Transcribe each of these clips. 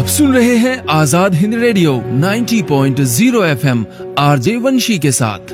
सुन रहे हैं Azad Hind radio 90.0 FM RJ वंशी के साथ।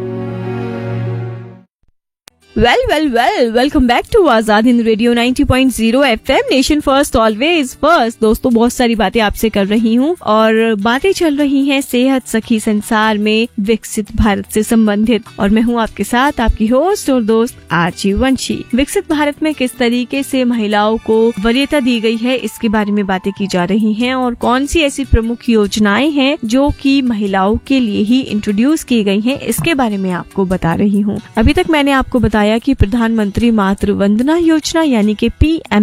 Welcome back to Azad Hind radio 90.0 FM nation first always first. दोस्तों, बहुत सारी बातें आपसे कर रही हूँ और बातें चल रही हैं सेहत सखी संसार में विकसित भारत से संबंधित, और मैं हूँ आपके साथ आपकी होस्ट और दोस्त आरजे वंशी। विकसित भारत में किस तरीके से महिलाओं को वरीयता दी गई है, इसके बारे में बातें की जा रही हैं, और कौन सी ऐसी प्रमुख योजनाएं हैं जो कि महिलाओं के लिए ही इंट्रोड्यूस की गई हैं, इसके बारे में आपको बता रही हूँ। अभी तक मैंने आपको बताया कि प्रधानमंत्री मातृ वंदना योजना यानी कि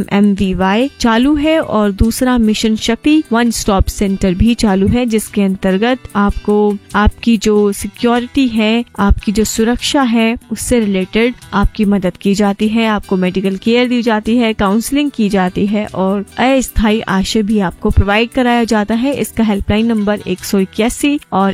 PMMVY चालू है, और दूसरा मिशन शक्ति वन स्टॉप सेंटर भी चालू है, जिसके अंतर्गत आपको आपकी जो सिक्योरिटी है, आपकी जो सुरक्षा है, उससे रिलेटेड आपकी मदद की जाती है, आपको मेडिकल केयर दी जाती है, काउंसलिंग की जाती है, और अस्थायी आश्रय भी आपको प्रोवाइड कराया जाता है। इसका हेल्पलाइन नंबर 181 और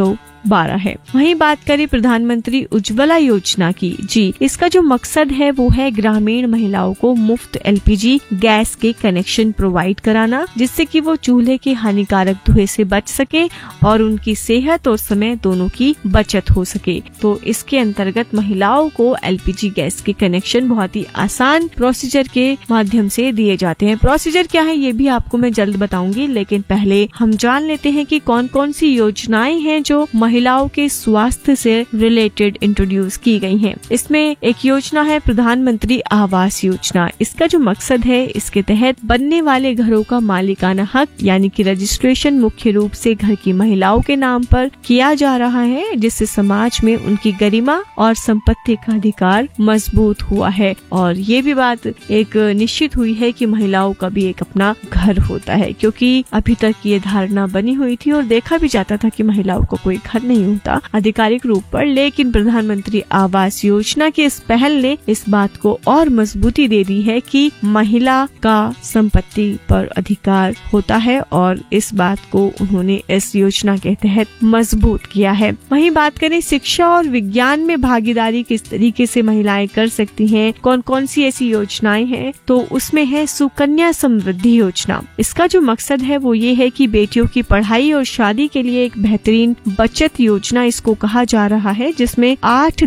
112 है। वहीं बात करें प्रधानमंत्री उज्ज्वला योजना की, जी, इसका जो मकसद है वो है ग्रामीण महिलाओं को मुफ्त LPG गैस के कनेक्शन प्रोवाइड कराना, जिससे कि वो चूल्हे के हानिकारक धुएं से बच सके और उनकी सेहत और समय दोनों की बचत हो सके। तो इसके अंतर्गत महिलाओं को LPG गैस के कनेक्शन बहुत ही आसान प्रोसीजर के माध्यम से दिए जाते हैं। प्रोसीजर क्या है ये भी आपको मैं जल्द बताऊंगी, लेकिन पहले हम जान लेते हैं कि कौन कौन सी योजनाएं हैं जो महिलाओं के स्वास्थ्य से रिलेटेड इंट्रोड्यूस की गई हैं। इसमें एक योजना है प्रधानमंत्री आवास योजना। इसका जो मकसद है, इसके तहत बनने वाले घरों का मालिकाना हक यानी कि रजिस्ट्रेशन मुख्य रूप से घर की महिलाओं के नाम पर किया जा रहा है, जिससे समाज में उनकी गरिमा और संपत्ति का अधिकार मजबूत हुआ है। और ये भी बात एक निश्चित हुई है कि महिलाओं का भी एक अपना घर होता है, क्योंकि अभी तक ये धारणा बनी हुई थी और देखा भी जाता था कि महिलाओं को कोई घर नहीं होता आधिकारिक रूप पर। लेकिन प्रधानमंत्री आवास योजना की इस पहल ने इस बात को और मजबूती दे दी है कि महिला का संपत्ति पर अधिकार होता है, और इस बात को उन्होंने इस योजना के तहत मजबूत किया है। वहीं बात करें शिक्षा और विज्ञान में भागीदारी किस तरीके से महिलाएं कर सकती हैं, कौन कौन सी ऐसी योजनाएं हैं, तो उसमें है सुकन्या समृद्धि योजना। इसका जो मकसद है वो ये है कि बेटियों की पढ़ाई और शादी के लिए एक बेहतरीन बचत योजना इसको कहा जा रहा है, जिसमें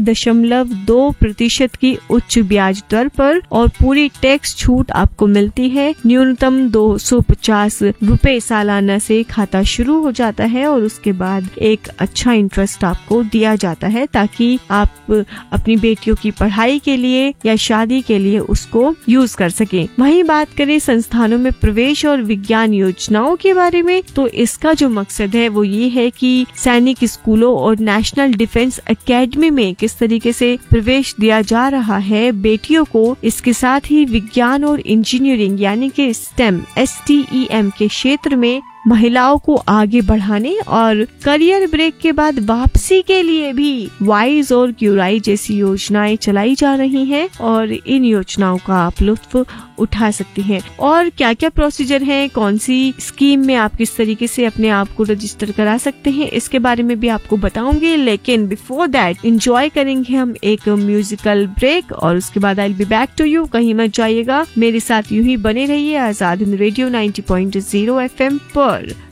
8.2% की उच्च ब्याज दर पर और पूरी टैक्स छूट आपको मिलती है। न्यूनतम 250 रुपए सालाना से खाता शुरू हो जाता है, और उसके बाद एक अच्छा इंटरेस्ट आपको दिया जाता है, ताकि आप अपनी बेटियों की पढ़ाई के लिए या शादी के लिए उसको यूज कर सकें। वहीं बात करें संस्थानों में प्रवेश और विज्ञान योजनाओं के बारे में, तो इसका जो मकसद है वो ये है कि सैनिक स्कूलों और नेशनल डिफेंस एकेडमी में किस तरीके से प्रवेश दिया जा रहा है बेटियों को। इसके साथ ही विज्ञान और इंजीनियरिंग यानी कि STEM के क्षेत्र में महिलाओं को आगे बढ़ाने और करियर ब्रेक के बाद वापसी के लिए भी वाइज और क्यूराई जैसी योजनाएं चलाई जा रही हैं, और इन योजनाओं का आप लुत्फ उठा सकती हैं। और क्या क्या प्रोसीजर है, कौन सी स्कीम में आप किस तरीके से अपने आप को रजिस्टर करा सकते हैं, इसके बारे में भी आपको बताऊंगी। लेकिन बिफोर दैट एंजॉय करेंगे हम एक म्यूजिकल ब्रेक, और उसके बाद I will be back to you. कहीं मत जाइएगा, मेरे साथ यूं ही बने रहिए आजाद हिंद रेडियो 90.0 FM पर।